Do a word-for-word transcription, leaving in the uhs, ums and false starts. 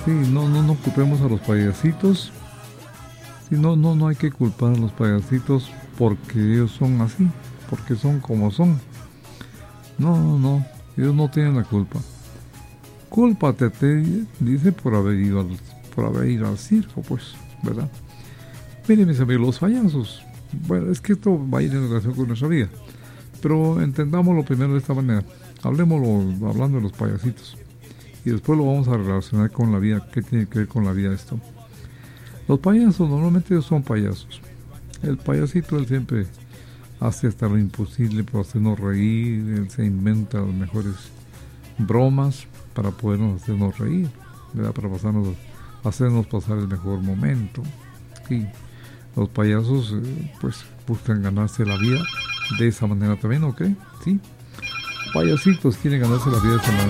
Sí, no, no, no culpemos a los payasitos. Sí, no, no, no hay que culpar a los payasitos porque ellos son así, porque son como son. No, no, no, ellos no tienen la culpa. Cúlpate, te dice, por haber ido al, por haber ido al circo, pues, ¿verdad? Miren, mis amigos, los payasos. Bueno, es que esto va a ir en relación con nuestra vida. Pero entendámoslo primero de esta manera. Hablemoslo hablando de los payasitos. Y después lo vamos a relacionar con la vida. ¿Qué tiene que ver con la vida esto? Los payasos, normalmente ellos son payasos. El payasito, él siempre hace hasta lo imposible por hacernos reír. Él se inventa las mejores bromas para podernos hacernos reír, ¿verdad? Para pasarnos, hacernos pasar el mejor momento. Sí. Los payasos, eh, pues, buscan ganarse la vida de esa manera también, ¿ok? Sí. Payasitos quieren ganarse la vida de esa manera.